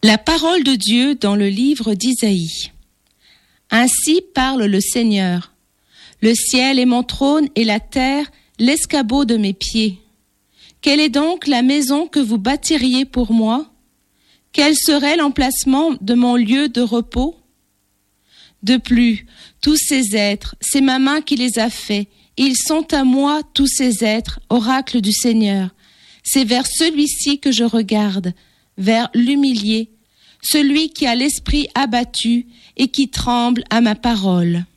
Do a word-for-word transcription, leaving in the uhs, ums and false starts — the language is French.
La parole de Dieu dans le livre d'Isaïe. Ainsi parle le Seigneur. Le ciel est mon trône et la terre l'escabeau de mes pieds. Quelle est donc la maison que vous bâtiriez pour moi? Quel serait l'emplacement de mon lieu de repos? De plus, tous ces êtres, c'est ma main qui les a faits. Ils sont à moi, tous ces êtres, oracle du Seigneur. C'est vers celui-ci que je regarde, vers l'humilié, celui qui a l'esprit abattu et qui tremble à ma parole.